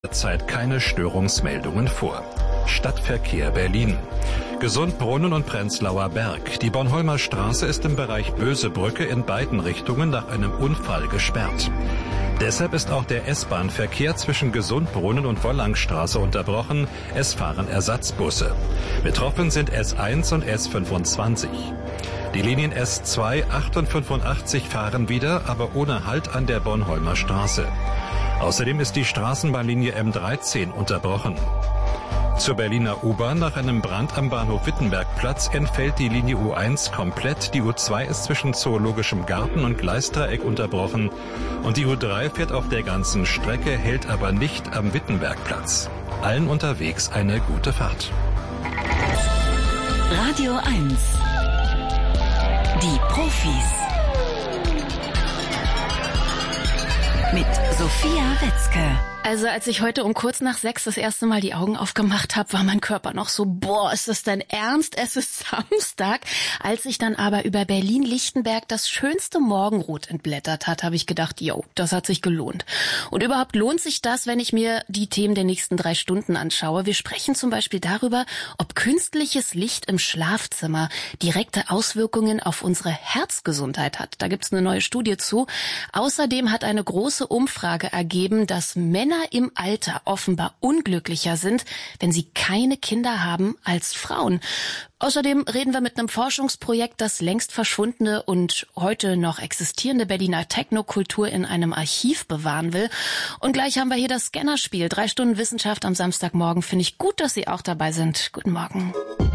Derzeit keine Störungsmeldungen vor. Stadtverkehr Berlin. Gesundbrunnen und Prenzlauer Berg. Die Bornholmer Straße ist im Bereich Bösebrücke in beiden Richtungen nach einem Unfall gesperrt. Deshalb ist auch der S-Bahn-Verkehr zwischen Gesundbrunnen und Wollangstraße unterbrochen. Es fahren Ersatzbusse. Betroffen sind S1 und S25. Die Linien S2, 8 und 85 fahren wieder, aber ohne Halt an der Bornholmer Straße. Außerdem ist die Straßenbahnlinie M13 unterbrochen. Zur Berliner U-Bahn: nach einem Brand am Bahnhof Wittenbergplatz entfällt die Linie U1 komplett. Die U2 ist zwischen Zoologischem Garten und Gleisdreieck unterbrochen. Und die U3 fährt auf der ganzen Strecke, hält aber nicht am Wittenbergplatz. Allen unterwegs eine gute Fahrt. Radio 1. Die Profis. Mit Sophia Wetzke. Also als ich heute um kurz nach 6 das erste Mal die Augen aufgemacht habe, war mein Körper noch so, ist das dein Ernst? Es ist Samstag. Als ich dann aber über Berlin-Lichtenberg das schönste Morgenrot entblättert hat, habe ich gedacht, das hat sich gelohnt. Und überhaupt lohnt sich das, wenn ich mir die Themen der nächsten 3 Stunden anschaue. Wir sprechen zum Beispiel darüber, ob künstliches Licht im Schlafzimmer direkte Auswirkungen auf unsere Herzgesundheit hat. Da gibt's eine neue Studie zu. Außerdem hat eine große Umfrage ergeben, dass Männer im Alter offenbar unglücklicher sind, wenn sie keine Kinder haben, als Frauen. Außerdem reden wir mit einem Forschungsprojekt, das längst verschwundene und heute noch existierende Berliner Technokultur in einem Archiv bewahren will. Und gleich haben wir hier das Scannerspiel. 3 Stunden Wissenschaft am Samstagmorgen. Finde ich gut, dass Sie auch dabei sind. Guten Morgen.